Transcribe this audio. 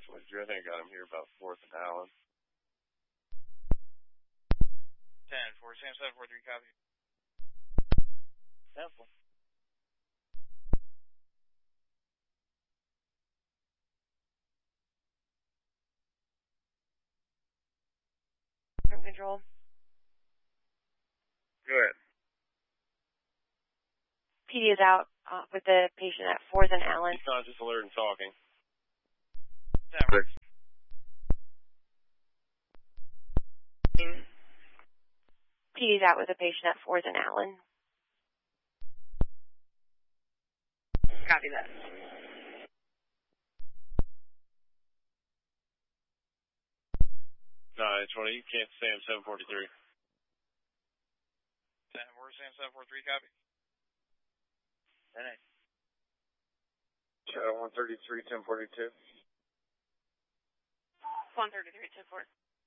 I think I got him here about 4th and Allen. 10-4, Sam 743, copy. 10-4. Control. Go ahead. PD is out with the patient at 4th and Allen. He's conscious, alert, and talking. 10-4. PD is out with the patient at 4th and Allen. Copy that. No, it's one. You can't Sam 743. 10-4, Sam 743, copy. 10-8. Shadow 133, 1042. 133, 10-4.